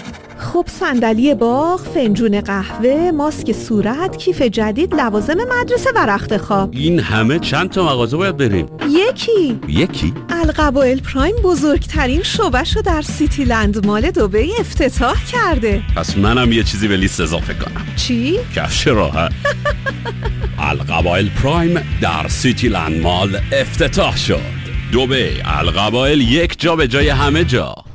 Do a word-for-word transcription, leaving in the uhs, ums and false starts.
خب صندلی باغ، فنجون قهوه، ماسک صورت، کیف جدید، لوازم مدرسه و رخت خواب. این همه چند تا مغازه باید بریم؟ یکی یکی؟ القبائل پرایم بزرگترین شعبه‌شو در سیتی لند مال دبی افتتاح کرده. پس منم یه چیزی به لیست اضافه کنم. چی؟ کفش راحت. القبائل پرایم در سیتی لند مال افتتاح شد. دبی، القبائل، یک جا به جای همه جا.